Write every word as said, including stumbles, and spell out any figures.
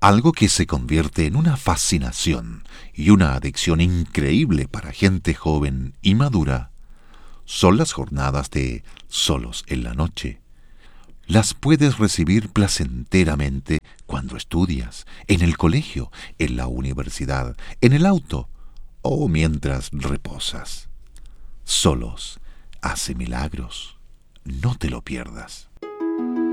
Algo que se convierte en una fascinación y una adicción increíble para gente joven y madura son las jornadas de Solos en la Noche. Las puedes recibir placenteramente cuando estudias, en el colegio, en la universidad, en el auto o mientras reposas. Solos hace milagros. No te lo pierdas.